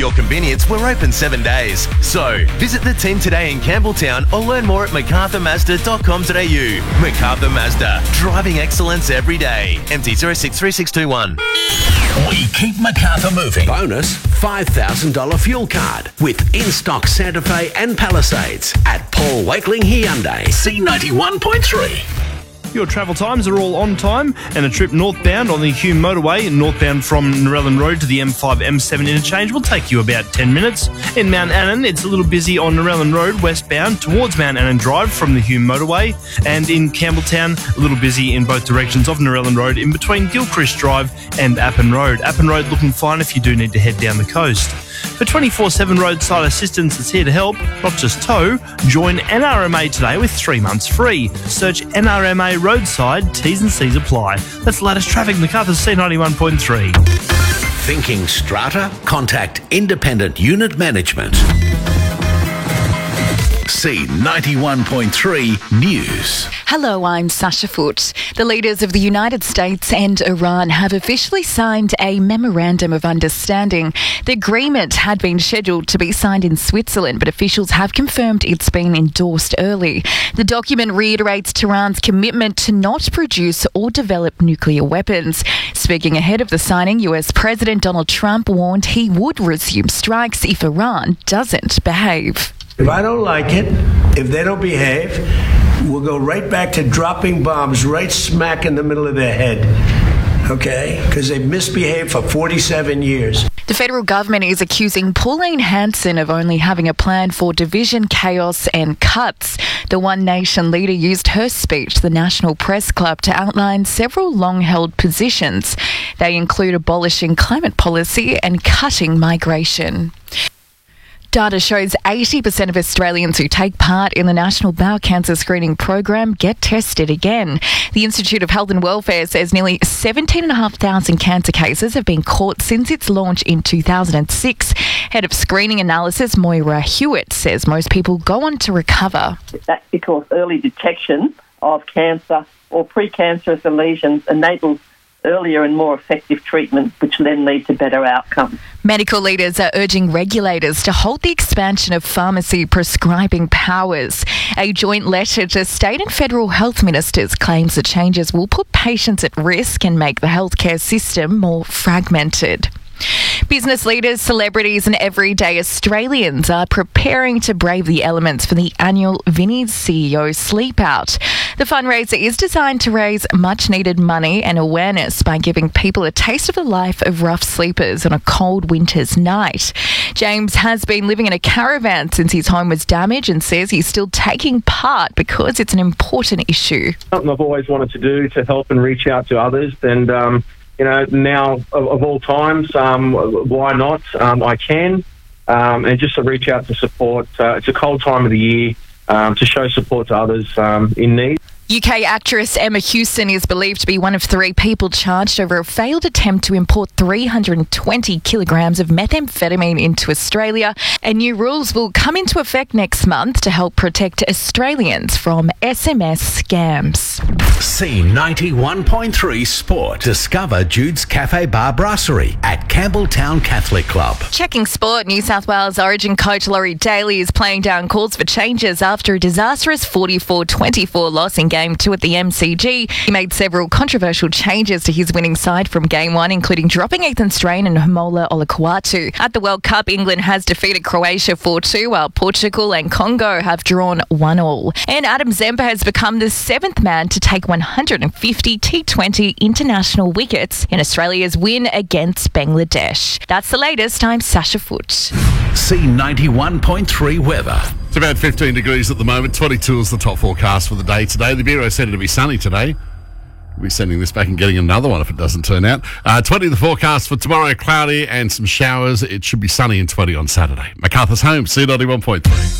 your convenience, we're open 7 days. So, visit the team today in Campbelltown or learn more at macarthurmazda.com.au. Macarthur Mazda, driving excellence every day. MT 063621. We keep Macarthur moving. Bonus $5,000 fuel card with in-stock Santa Fe and Palisades at Paul Wakeling Hyundai. C91.3. Your travel times are all on time, and a trip northbound on the Hume motorway, northbound from Narellan Road to the M5 M7 interchange, will take you about 10 minutes. In Mount Annan, it's a little busy on Narellan Road westbound towards Mount Annan Drive from the Hume motorway, and in Campbelltown, a little busy in both directions of Narellan Road in between Gilchrist Drive and Appin Road. Appin Road looking fine if you do need to head down the coast. For 24/7 roadside assistance that's here to help, not just tow, join NRMA today with 3 months free. Search NRMA Roadside, T's and C's apply. That's the latest traffic, Macarthur C91.3. Thinking strata? Contact Independent Unit Management. C91.3 News. Hello, I'm Sasha Foote. The leaders of the United States and Iran have officially signed a Memorandum of Understanding. The agreement had been scheduled to be signed in Switzerland, but officials have confirmed it's been endorsed early. The document reiterates Tehran's commitment to not produce or develop nuclear weapons. Speaking ahead of the signing, US President Donald Trump warned he would resume strikes if Iran doesn't behave. If I don't like it, if they don't behave, we'll go right back to dropping bombs right smack in the middle of their head. Okay? Because they've misbehaved for 47 years. The federal government is accusing Pauline Hanson of only having a plan for division, chaos and cuts. The One Nation leader used her speech to the National Press Club to outline several long-held positions. They include abolishing climate policy and cutting migration. Data shows 80% of Australians who take part in the National Bowel Cancer Screening Program get tested again. The Institute of Health and Welfare says nearly 17,500 cancer cases have been caught since its launch in 2006. Head of Screening Analysis, Moira Hewitt, says most people go on to recover. That's because early detection of cancer or precancerous lesions enables earlier and more effective treatment, which then lead to better outcomes. Medical leaders are urging regulators to halt the expansion of pharmacy prescribing powers. A joint letter to state and federal health ministers claims the changes will put patients at risk and make the healthcare system more fragmented. Business leaders, celebrities and everyday Australians are preparing to brave the elements for the annual Vinnie's CEO Sleep Out. The fundraiser is designed to raise much-needed money and awareness by giving people a taste of the life of rough sleepers on a cold winter's night. James has been living in a caravan since his home was damaged and says he's still taking part because it's an important issue. Something I've always wanted to do to help and reach out to others, and now of all times, why not? I can, and just to reach out to support. It's a cold time of the year to show support to others in need. UK actress Emma Houston is believed to be one of 3 people charged over a failed attempt to import 320 kilograms of methamphetamine into Australia. And new rules will come into effect next month to help protect Australians from SMS scams. C91.3 Sport. Discover Jude's Cafe Bar Brasserie at Campbelltown Catholic Club. Checking sport, New South Wales Origin coach Laurie Daly is playing down calls for changes after a disastrous 44-24 loss in Game 2 at the MCG. He made several controversial changes to his winning side from Game 1, including dropping Ethan Strain and Hamola Olakuatu. At the World Cup, England has defeated Croatia 4-2, while Portugal and Congo have drawn 1-1. And Adam Zemba has become the 7th man to take 150 T20 international wickets in Australia's win against Bangladesh. That's the latest. I'm Sasha Foote. C91.3 weather. It's about 15 degrees at the moment. 22 is the top forecast for the day today. The Bureau said it'll be sunny today. We'll be sending this back and getting another one if it doesn't turn out. 20 the forecast for tomorrow, cloudy and some showers. It should be sunny and 20 on Saturday. Macarthur's home, C91.3.